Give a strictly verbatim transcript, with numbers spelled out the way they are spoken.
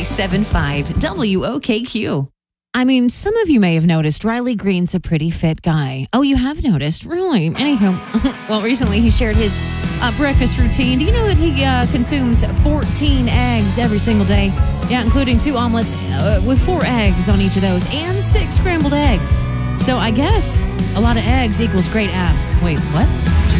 ninety-seven point five W O K Q. I mean, some of you may have noticed Riley Green's a pretty fit guy. Oh, you have noticed? Really? Anywho, well, recently he shared his uh, breakfast routine. Do you know that he uh, consumes fourteen eggs every single day? Yeah, including two omelets uh, with four eggs on each of those and six scrambled eggs. So I guess a lot of eggs equals great abs. Wait, what?